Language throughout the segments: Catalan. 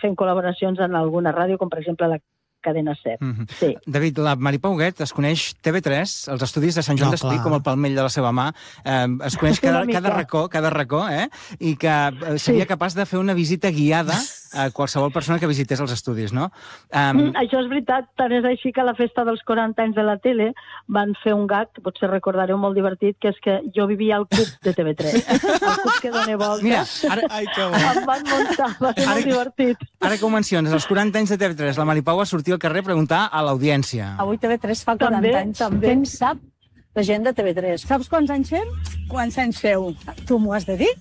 fent col·laboracions en alguna ràdio, com per exemple la Cadena SER. Sí. David, la Maripau Huguet es coneix TV3, els estudis de Sant Joan d'Espí, com el palmell de la seva mà, es coneix cada racó, i que seria capaç de fer una visita guiada a qualsevol persona que visités els estudis, no? Això és veritat, tant és així que a la festa dels 40 anys de la tele van fer un gag, potser recordareu, molt divertit, que és que jo vivia al club de TV3, el club que dona volta. Mira, ara... Em van muntar, va ser molt divertit. Ara que ho menciones, als 40 anys de TV3, la Maripau va sortir al carrer a preguntar a l'audiència. Avui TV3 fa 40 anys. Què en sap la gent de TV3? Saps quants anys fem? Quants anys feu? Tu m'ho has de dir?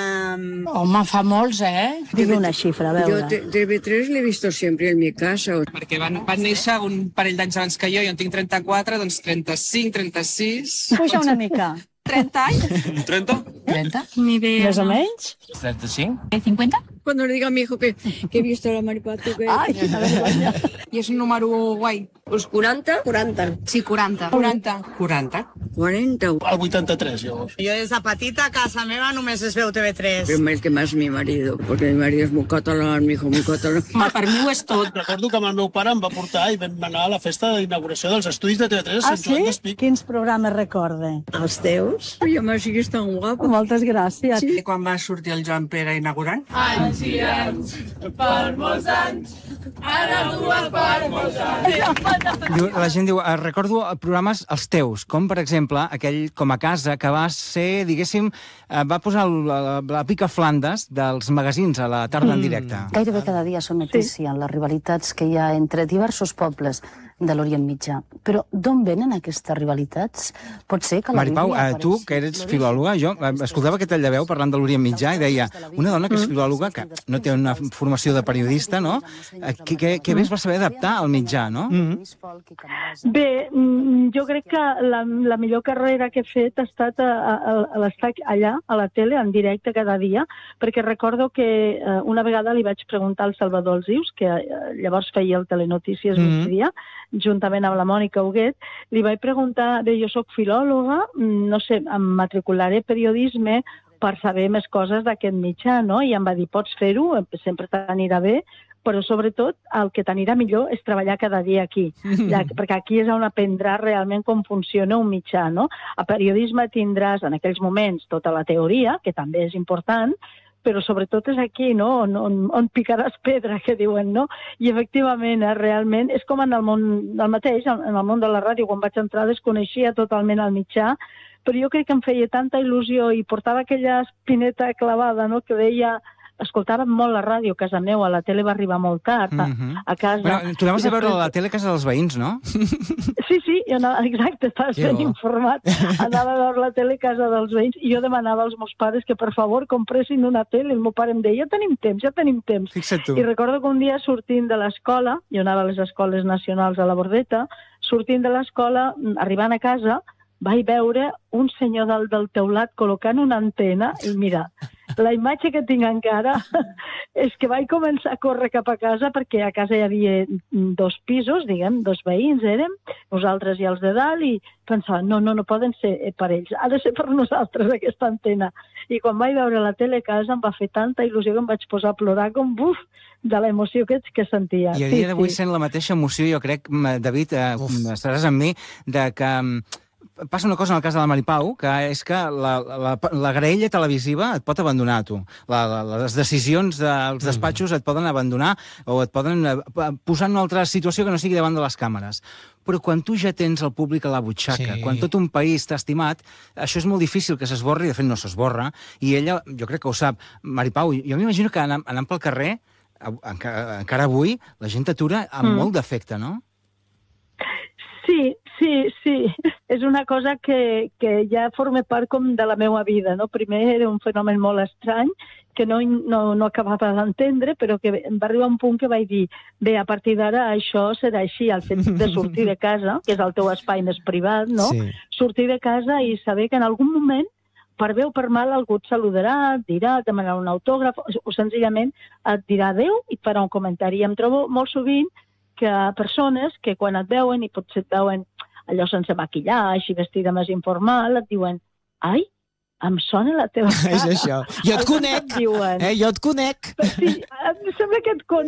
Home, fa molts, Digui una xifra, a veure. Yo TV3 l'he visto siempre en mi casa. Perquè van néixer un parell d'anys abans que jo en tinc 34, doncs 35, 36... Puja una mica. 30 anys? 30? 30? Ni idea. Més o menys? 35? 50? Cuando le diga a mi hijo que he visto a la Maripau, que... Ai, quina vergonya. I és un número guai. Pues 40? 40. Sí, 40. 40. 40. 40. El 83, llavors. Jo des de petita a casa meva només es veu TV3. Pero más que más mi marido, porque mi marido es muy catalán, mi hijo muy catalán. Per mi ho és tot. Recordo que amb el meu pare em va portar i vam anar a la festa d'inauguració dels estudis de TV3 a Sant Joan d'Espí. Quins programes recorde? Els teus? I a més siguis tan guapo. Moltes gràcies. I quan va sortir el Joan Pere inaugurant? Anys i anys, per molts anys, ara dues per molts anys. La gent diu, recordo programes els teus, com per exemple aquell Com a casa, que va ser, diguéssim, va posar la pica Flandes dels magazins a la tarda en directe. Gairebé cada dia són notícia les rivalitats que hi ha entre diversos pobles de l'Orient Mitjà. Però d'on venen aquestes rivalitats? Pot ser que la Maripau, Bíblia tu, que eres filòloga, jo escoltava aquest altaveu parlant de l'Orient Mitjà i deia, una dona que és filòloga, que no té una formació de periodista, no? Que bé es va saber adaptar al mitjà, no? Bé, jo crec que la millor carrera que he fet ha estat l'estar allà, a la tele, en directe cada dia, perquè recordo que una vegada li vaig preguntar al Salvador Alsius, que llavors feia el Telenotícies migdia, juntament amb la Mònica Huguet, li vaig preguntar, bé, jo soc filòloga, no sé, em matricularé periodisme per saber més coses d'aquest mitjà, no? I em va dir, pots fer-ho, sempre t'anirà bé, però sobretot el que t'anirà millor és treballar cada dia aquí, perquè aquí és on aprendràs realment com funciona un mitjà, no? A periodisme tindràs en aquells moments tota la teoria, que també és important, però sobretot és aquí, no?, on picaràs pedra, que diuen, no? I efectivament, realment, és com en el món del mateix, en el món de la ràdio, quan vaig entrar desconeixia totalment el mitjà, però jo crec que em feia tanta il·lusió i portava aquella espineta clavada, no?, que deia... Escoltàvem molt la ràdio a casa meu, a la tele va arribar molt tard, a casa... Bueno, tu anaves a veure la tele a casa dels veïns, no? Sí, jo anava, exacte, estàs ben informat. Anava a veure la tele a casa dels veïns i jo demanava als meus pares que, per favor, compressin una tele. El meu pare em deia, ja tenim temps. Fixa't tu. I recordo que un dia, sortint de l'escola, jo anava a les escoles nacionals a la Bordeta, sortint de l'escola, arribant a casa, vaig veure un senyor dalt del teulat col·locant una antena i mira, la imatge que tinc encara és que vaig començar a córrer cap a casa perquè a casa hi havia 2 pisos, diguem, 2 veïns érem, nosaltres i els de dalt, i pensava, no poden ser per ells, ha de ser per nosaltres aquesta antena. I quan vaig veure la tele a casa em va fer tanta il·lusió que em vaig posar a plorar com buf de l'emoció que sentia. I a dia d'avui sent la mateixa emoció, jo crec, David, estaràs amb mi, de que... Passa una cosa en el cas de la Maripau, que és que la graella televisiva et pot abandonar, tu. Les decisions dels despatxos et poden abandonar o et poden posar en una altra situació que no sigui davant de les càmeres. Però quan tu ja tens el públic a la butxaca, quan tot un país t'ha estimat, això és molt difícil que s'esborri, de fet no s'esborra, i ella, jo crec que ho sap. Maripau, jo m'imagino que anant pel carrer, encara avui, la gent t'atura amb molt d'afecte, no? Sí. És una cosa que ja forma part com de la meva vida, no? Primer era un fenomen molt estrany, que no acabava d'entendre, però que em va arribar un punt que vaig dir, bé, a partir d'ara això serà així, el fet de sortir de casa, que és el teu espai més privat, no? Sí. Sortir de casa i saber que en algun moment, per bé o per mal, algú et saludarà, et dirà, et demanarà un autògraf, o senzillament et dirà adéu i et farà un comentari. I em trobo molt sovint que persones que quan et veuen, i potser et veuen allò sense maquillar, així vestida més informal, et diuen, ai, em sona la teva cara. És això. Jo et conec, jo et conec. Sí, em sembla que et conec.